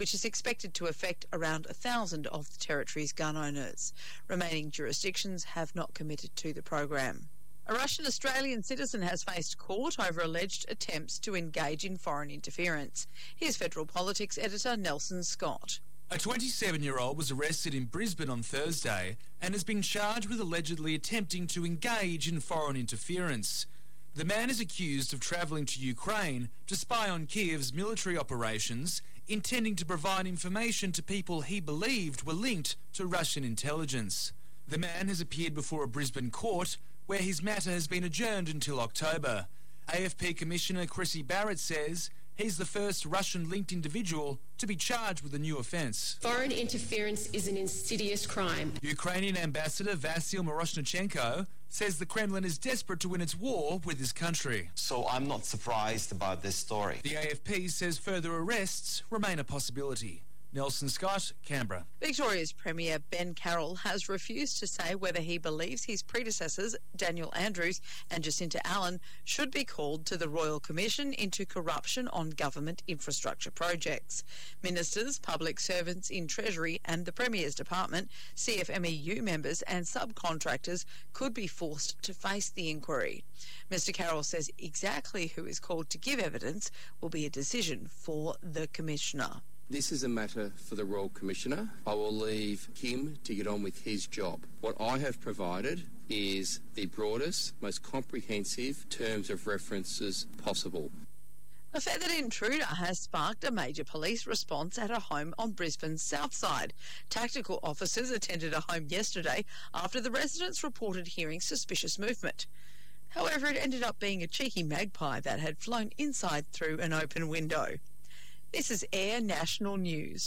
which is expected to affect around 1,000 of the territory's gun owners. Remaining jurisdictions have not committed to the program. A Russian-Australian citizen has faced court over alleged attempts to engage in foreign interference. Here's Federal Politics editor Nelson Scott. A 27-year-old was arrested in Brisbane on Thursday and has been charged with allegedly attempting to engage in foreign interference. The man is accused of travelling to Ukraine to spy on Kiev's military operations, intending to provide information to people he believed were linked to Russian intelligence. The man has appeared before a Brisbane court, where his matter has been adjourned until October. AFP Commissioner Chrissy Barrett says he's the first Russian-linked individual to be charged with a new offence. Foreign interference is an insidious crime. Ukrainian Ambassador Vasyl Miroshnichenko says the Kremlin is desperate to win its war with his country. So I'm not surprised about this story. The AFP says further arrests remain a possibility. Nelson Scott, Canberra. Victoria's Premier Ben Carroll has refused to say whether he believes his predecessors, Daniel Andrews and Jacinta Allen, should be called to the Royal Commission into corruption on government infrastructure projects. Ministers, public servants in Treasury and the Premier's Department, CFMEU members and subcontractors could be forced to face the inquiry. Mr Carroll says exactly who is called to give evidence will be a decision for the Commissioner. This is a matter for the Royal Commissioner. I will leave him to get on with his job. What I have provided is the broadest, most comprehensive terms of references possible. A feathered intruder has sparked a major police response at a home on Brisbane's south side. Tactical officers attended a home yesterday after the residents reported hearing suspicious movement. However, it ended up being a cheeky magpie that had flown inside through an open window. This is Air National News.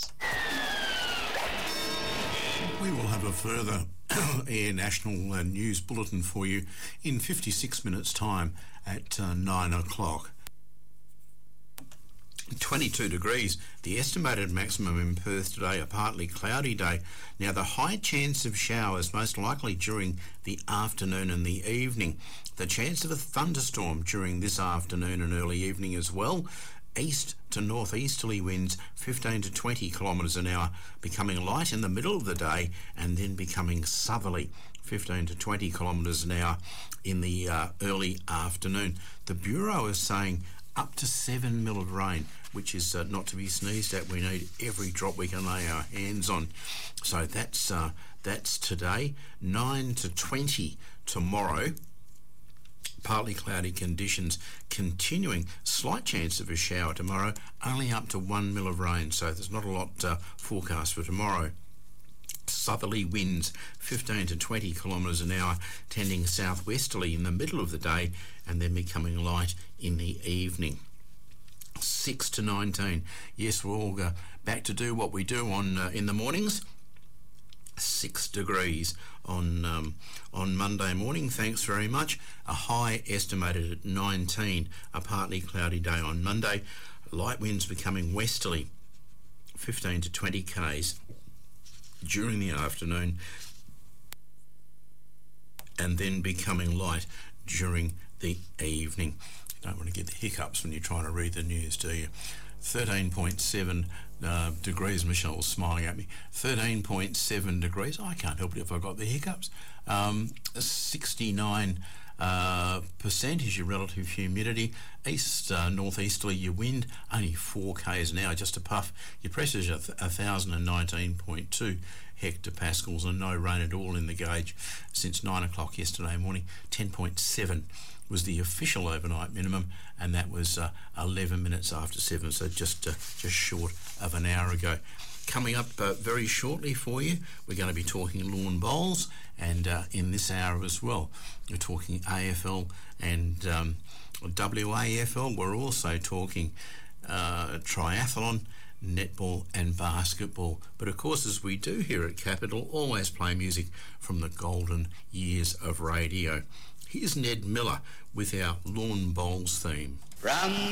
We will have a further Air National News bulletin for you in 56 minutes' time at 9 o'clock. 22 degrees. The estimated maximum in Perth today, a partly cloudy day. Now, the high chance of showers most likely during the afternoon and the evening. The chance of a thunderstorm during this afternoon and early evening as well. East to northeasterly winds 15 to 20 kilometres an hour, becoming light in the middle of the day and then becoming southerly 15 to 20 kilometres an hour in the early afternoon. The Bureau is saying up to 7 mil of rain, which is not to be sneezed at. We need every drop we can lay our hands on. So that's today. 9 to 20 tomorrow. Partly cloudy conditions continuing. Slight chance of a shower tomorrow, only up to 1 mil of rain, so there's not a lot forecast for tomorrow. Southerly winds 15 to 20 kilometres an hour, tending southwesterly in the middle of the day and then becoming light in the evening. 6 to 19. Yes, we're all back to do what we do on in the mornings. 6 degrees on Monday morning. Thanks very much. A high estimated at 19. A partly cloudy day on Monday. Light winds becoming westerly, 15 to 20 k's during the afternoon, and then becoming light during the evening. You don't want to get the hiccups when you're trying to read the news, do you? 13.7 degrees. Michelle's smiling at me. 13.7 degrees. I can't help it if I got the hiccups. 69% is your relative humidity. East northeasterly your wind, only 4 k's an hour, just a puff. Your pressure's 1,019.2 hectopascals, and no rain at all in the gauge since 9 o'clock yesterday morning. 10.7 was the official overnight minimum, and that was 11 minutes after 7, so just short of an hour ago. Coming up very shortly for you, we're going to be talking lawn bowls, and in this hour as well, we're talking AFL and WAFL. We're also talking triathlon, netball and basketball. But of course, as we do here at Capital, always play music from the golden years of radio. Here's Ned Miller with our Lawn Bowls theme. From